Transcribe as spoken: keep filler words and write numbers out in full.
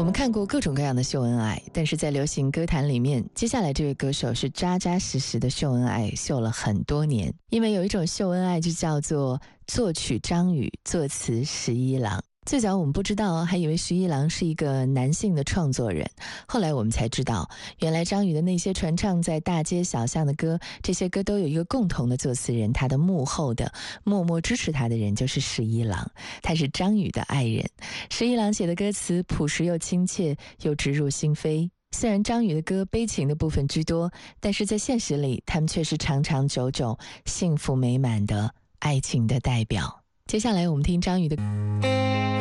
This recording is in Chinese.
我们看过各种各样的秀恩爱，但是在流行歌坛里面，接下来这位歌手是扎扎实实的秀恩爱，秀了很多年。因为有一种秀恩爱就叫做作曲张宇，作词十一郎。最早我们不知道，还以为十一郎是一个男性的创作人，后来我们才知道，原来张宇的那些传唱在大街小巷的歌，这些歌都有一个共同的作词人，他的幕后的默默支持他的人就是十一郎，他是张宇的爱人。十一郎写的歌词朴实又亲切，又直入心扉。虽然张宇的歌悲情的部分居多，但是在现实里，他们却是长长久久幸福美满的爱情的代表。接下来我们听张宇的